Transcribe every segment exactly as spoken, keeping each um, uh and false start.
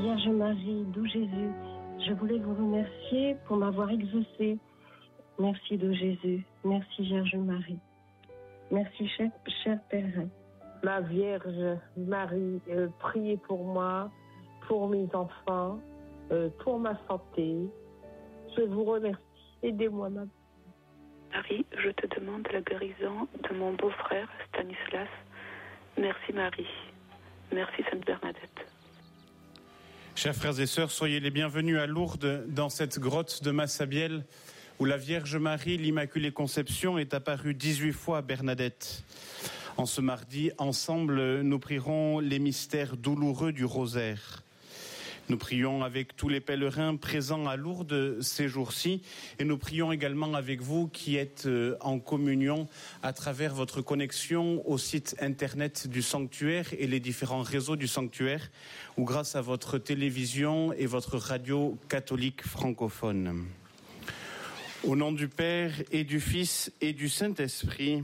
Vierge Marie, doux Jésus, je voulais vous remercier pour m'avoir exaucé. Merci, doux Jésus. Merci, Vierge Marie. Merci, cher, cher Père. Ma Vierge Marie, euh, priez pour moi, pour mes enfants, euh, pour ma santé. Je vous remercie. Aidez-moi, ma Marie, je te demande la guérison de mon beau-frère Stanislas. Merci Marie. Merci Sainte Bernadette. Chers frères et sœurs, soyez les bienvenus à Lourdes, dans cette grotte de Massabielle, où la Vierge Marie, l'Immaculée Conception, est apparue dix-huit fois à Bernadette. En ce mardi, ensemble, nous prierons les mystères douloureux du rosaire. Nous prions avec tous les pèlerins présents à Lourdes ces jours-ci et nous prions également avec vous qui êtes en communion à travers votre connexion au site internet du sanctuaire et les différents réseaux du sanctuaire ou grâce à votre télévision et votre radio catholique francophone. Au nom du Père et du Fils et du Saint-Esprit,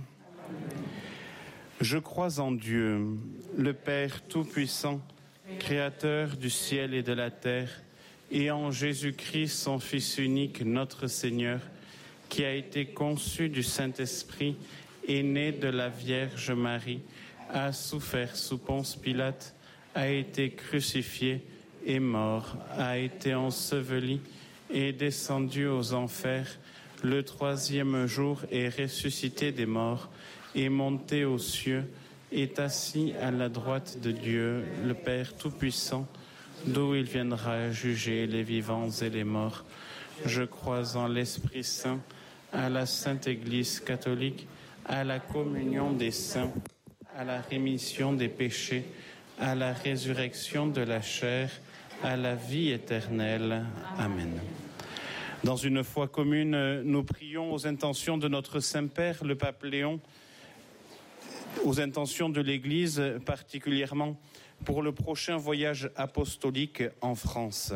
je crois en Dieu, le Père Tout-Puissant, Créateur du ciel et de la terre, et en Jésus-Christ, son Fils unique, notre Seigneur, qui a été conçu du Saint-Esprit, est né de la Vierge Marie, a souffert sous Ponce Pilate, a été crucifié, est mort, a été enseveli, est descendu aux enfers, le troisième jour est ressuscité des morts, est monté aux cieux, est assis à la droite de Dieu, le Père Tout-Puissant, d'où il viendra juger les vivants et les morts. Je crois en l'Esprit Saint, à la Sainte Église catholique, à la communion des saints, à la rémission des péchés, à la résurrection de la chair, à la vie éternelle. Amen. Dans une foi commune, nous prions aux intentions de notre Saint-Père, le Pape Léon, aux intentions de l'Église, particulièrement pour le prochain voyage apostolique en France.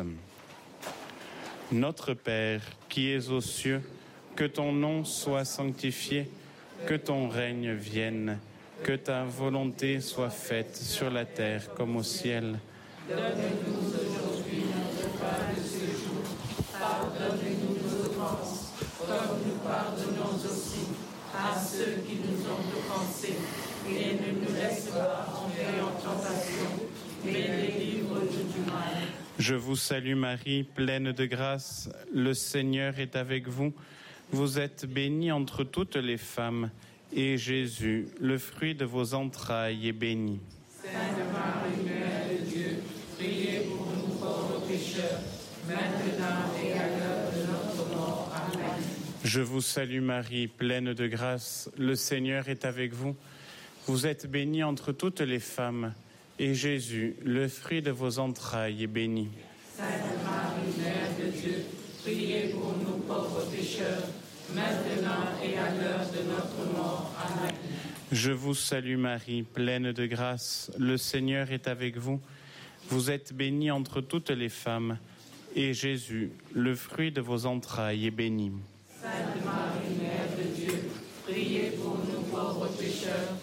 Notre Père, qui es aux cieux, que ton nom soit sanctifié, que ton règne vienne, que ta volonté soit faite sur la terre comme au ciel. Donne-nous aujourd'hui notre pain de ce jour. Pardonne-nous nos offenses, comme nous pardonnons aussi à ceux qui nous ont offensés, et ne nous laisse pas entrer en tentation, mais délivre-nous du mal. Je vous salue Marie, pleine de grâce, le Seigneur est avec vous. Vous êtes bénie entre toutes les femmes, et Jésus, le fruit de vos entrailles, est béni. Sainte Marie, Mère de Dieu, priez pour nous pauvres pécheurs, maintenant et à l'heure de notre mort. Amen. Je vous salue Marie, pleine de grâce, le Seigneur est avec vous. Vous êtes bénie entre toutes les femmes, et Jésus, le fruit de vos entrailles, est béni. Sainte Marie, Mère de Dieu, priez pour nous pauvres pécheurs, maintenant et à l'heure de notre mort. Amen. Je vous salue Marie, pleine de grâce, le Seigneur est avec vous. Vous êtes bénie entre toutes les femmes, et Jésus, le fruit de vos entrailles, est béni. Sainte Marie, Mère de Dieu, priez pour nous pauvres pécheurs,